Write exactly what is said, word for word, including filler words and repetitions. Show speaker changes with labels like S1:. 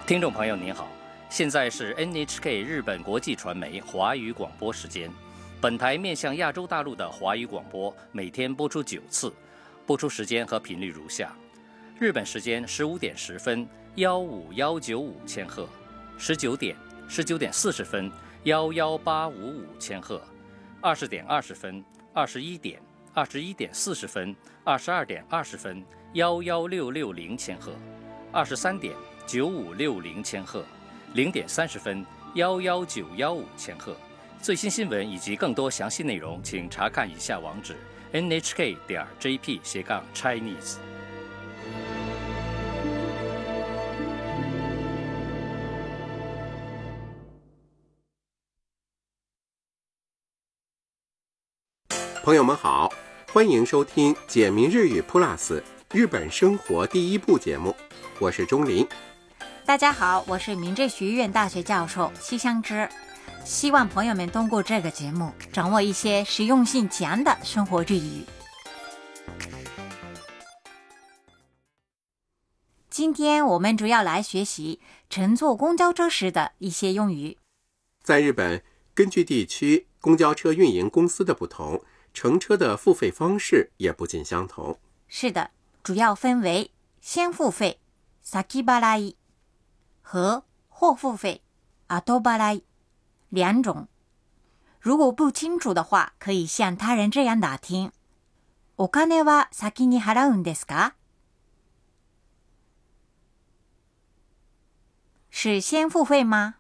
S1: 听众朋友您好，现在是 N H K 日本国际传媒华语广播时间。本台面向亚洲大陆的华语广播每天播出九次，播出时间和频率如下：日本时间十五点十分，幺五幺九五千赫；十九点、十九点四十分，幺幺八五五千赫；二十点二十分、二十一点、二十一点四十分、二十二点二十分，幺幺六六零千赫；二十三点、九五六零千赫；零点三十分，幺幺九幺五千赫。最新新闻以及更多详细内容，请查看以下网址 n h k 点 j p 斜杠 chinese。
S2: 朋友们好，欢迎收听简明日语 Plus 日本生活第一部节目，我是钟林。
S3: 大家好，我是明治学院大学教授西香织。希望朋友们通过这个节目掌握一些实用性强的生活日语。今天我们主要来学习乘坐公交车时的一些用语。
S2: 在日本，根据地区公交车运营公司的不同，乘车的付费方式也不尽相同。
S3: 是的，主要分为先付费先払い和后付费後払い两种。如果不清楚的话，可以向他人这样打听：お金は先に払うんですか？是先付费吗？